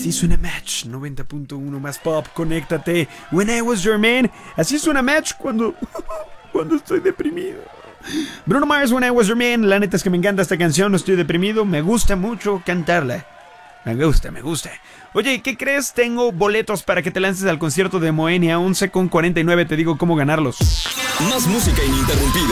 Así suena Match 90.1 más pop, conéctate. When I Was Your Man. Así suena Match cuando estoy deprimido. Bruno Mars, When I Was Your Man. La neta es que me encanta esta canción, no estoy deprimido. Me gusta mucho cantarla. Me gusta. Oye, ¿qué crees? Tengo boletos para que te lances al concierto de Moenia. 11:49, te digo cómo ganarlos. Más música ininterrumpida.